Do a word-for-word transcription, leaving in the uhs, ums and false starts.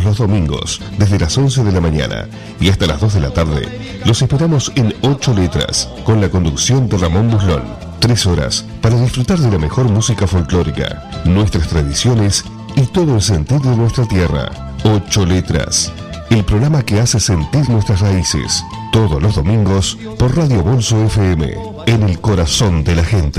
los domingos, desde las once de la mañana y hasta las dos de la tarde, los esperamos en Ocho Letras, con la conducción de Ramón Buslón. Tres horas para disfrutar de la mejor música folclórica, nuestras tradiciones y todo el sentir de nuestra tierra. Ocho Letras, el programa que hace sentir nuestras raíces. Todos los domingos por Radio Bolso F M, en el corazón de la gente.